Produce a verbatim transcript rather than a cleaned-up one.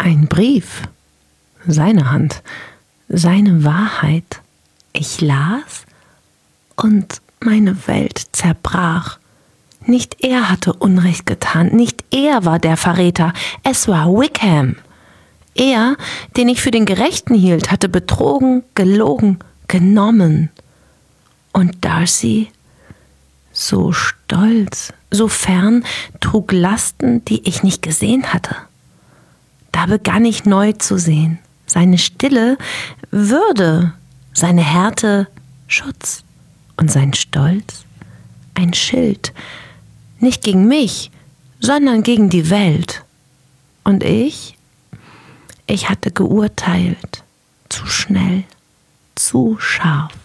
Ein Brief, seine Hand, seine Wahrheit. Ich las und meine Welt zerbrach. Nicht er hatte Unrecht getan, nicht er war der Verräter, es war Wickham. Er, den ich für den Gerechten hielt, hatte betrogen, gelogen, genommen. Und Darcy, so stolz, so fern, trug Lasten, die ich nicht gesehen hatte. Da begann ich neu zu sehen. Seine Stille Würde, seine Härte Schutz und sein Stolz ein Schild, nicht gegen mich, sondern gegen die Welt. Und ich, ich hatte geurteilt, zu schnell, zu scharf.